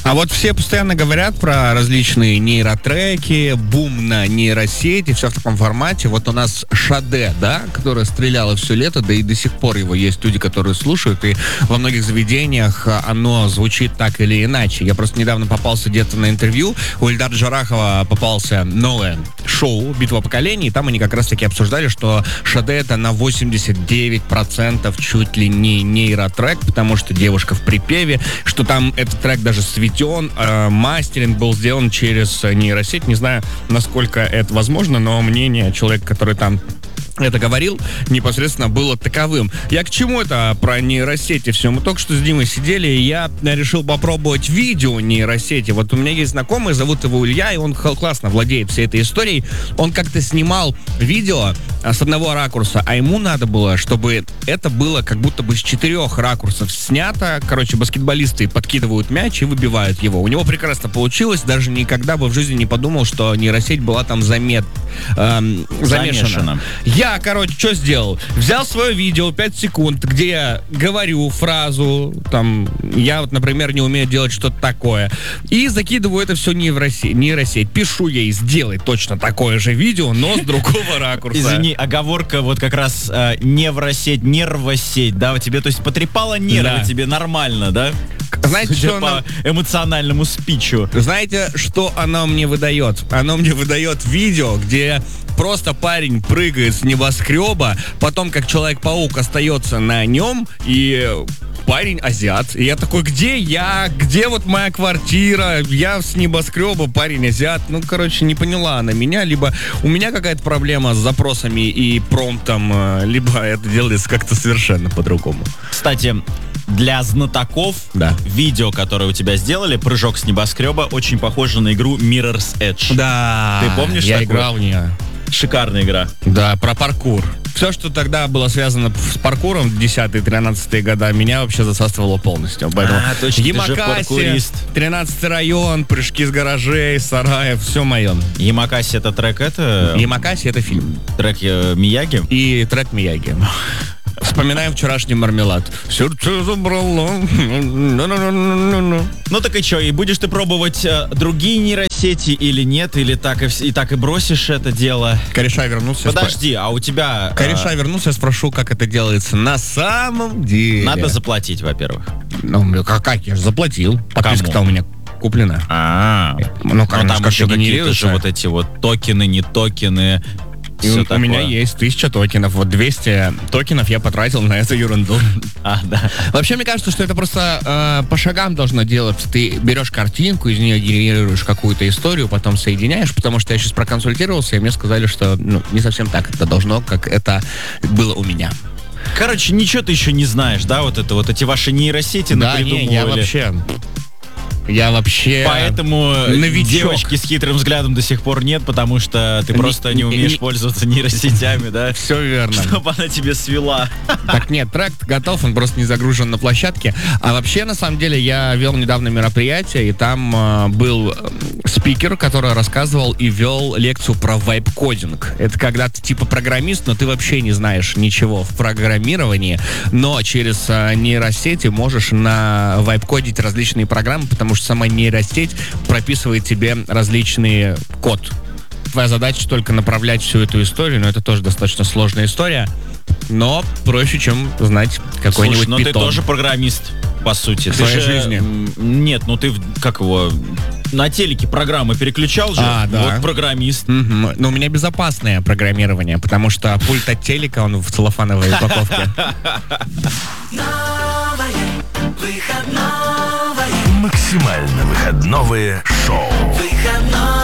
А вот все постоянно говорят про различные нейротреки, бум на нейросети, все в таком формате. Вот у нас Шаде, да, которая стреляла все лето, да и до сих пор его есть люди, которые слушают, и во многих заведениях оно звучит так или иначе. Я просто недавно попался где-то на интервью, у Ильдара Джарахова попался новое шоу «Битва поколений», и там они как раз-таки обсуждали, что Шаде это на 89% чуть ли не нейротрек, потому что девушка в припеве, что там этот трек даже светен, мастеринг был сделан через нейросеть. Не знаю, насколько это возможно, но мнение человека, который там это говорил, непосредственно было таковым. Я к чему это про нейросети все? Мы только что с Димой сидели, и я решил попробовать видео нейросети. Вот у меня есть знакомый, зовут его Илья, и он классно владеет всей этой историей. Он как-то снимал видео с одного ракурса, а ему надо было, чтобы это было как будто бы с 4 ракурсов снято. Короче, баскетболисты подкидывают мяч и выбивают его. У него прекрасно получилось, даже никогда бы в жизни не подумал, что нейросеть была там замешана. Я, что сделал? Взял свое видео 5 секунд, где я говорю фразу, там, я вот, например, не умею делать что-то такое, и закидываю это все в нейросеть. Пишу ей, сделай точно такое же видео, но с другого ракурса. Извини, оговорка вот как раз невросеть, нервосеть, да, тебе, то есть потрепала нервы, да. Тебе нормально, да? Знаете, что по эмоциональному спичу. Знаете, что оно мне выдает? Оно мне выдает видео, где просто парень прыгает с небоскреба, потом как Человек-паук остается на нем, и парень азиат. И я такой, где я? Где вот моя квартира? Я с небоскреба, парень азиат. Не поняла она меня. Либо у меня какая-то проблема с запросами и промптом, либо это делается как-то совершенно по-другому. Кстати, для знатоков, да, видео, которое у тебя сделали, прыжок с небоскреба, очень похоже на игру Mirror's Edge. Да. Ты помнишь я такую? Играл в нее. Шикарная игра. Да, про паркур. Все, что тогда было связано с паркуром в 10-13 года, меня вообще засасывало полностью. Поэтому точно, Ямакаси, 13-й район, прыжки с гаражей, сараев, все мое. Ямакаси это трек, это... Ямакаси это фильм. Трек Мияги? И трек Мияги. Вспоминаем вчерашний мармелад. Сердце забрало. Ну так и что, и будешь ты пробовать другие нейросети или нет? Или так и бросишь это дело? Кореша вернулся. Подожди, а у тебя... Кореша вернулся, я спрошу, как это делается на самом деле. Надо заплатить, во-первых. Как? Я же заплатил. Подписка-то у меня куплена. Там еще какие-то же вот эти вот токены, не токены. У меня есть 1000 токенов. Вот 200 токенов я потратил на эту ерунду. Да. Вообще, мне кажется, что это просто по шагам должно делаться. Ты берешь картинку, из нее генерируешь какую-то историю, потом соединяешь, потому что я сейчас проконсультировался, и мне сказали, что не совсем так это должно, как это было у меня. Короче, ничего ты еще не знаешь, да? Вот эти ваши нейросети напридумывали. Я вообще... Поэтому девочки с хитрым взглядом до сих пор нет, потому что ты просто не умеешь пользоваться нейросетями, да? Все верно. Чтобы она тебе свела. Так нет, трек готов, он просто не загружен на площадке. А вообще, на самом деле, я вел недавно мероприятие, и там был спикер, который рассказывал и вел лекцию про вайп-кодинг. Это когда ты типа программист, но ты вообще не знаешь ничего в программировании, но через нейросети можешь на вайп-кодить различные программы, потому что сама нейросеть прописывает тебе различный код. Твоя задача только направлять всю эту историю, но это тоже достаточно сложная история, но проще, чем знать какой-нибудь Слушай, питон. Ты тоже программист, по сути. В своей жизни. Нет, ты на телеке программы переключал же, да. Вот программист. Но у меня безопасное программирование, потому что пульт от телека, он в целлофановой упаковке. Максимально выходное шоу.